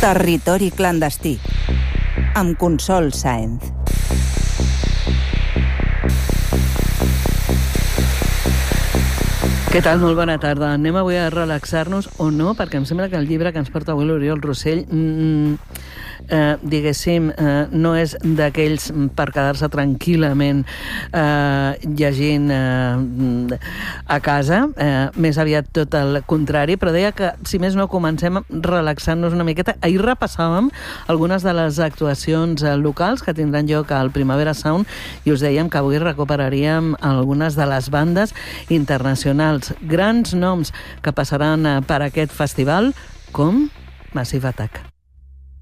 Territori clandestí, amb Consol Sáenz. Què tal? Molt bona tarda. Anem avui a relaxar-nos o no, perquè em sembla que el llibre que ens porta avui l'Oriol Rossell diguéssim, no és d'aquells per quedar-se tranquil·lament llegint a casa, més aviat tot el contrari, però deia que, si més no, comencem relaxant-nos una miqueta. Ahir repassàvem algunes de les actuacions locals que tindran lloc al Primavera Sound i us dèiem que avui recuperaríem algunes de les bandes internacionals, grans noms que passaran per aquest festival, com Massive Attack.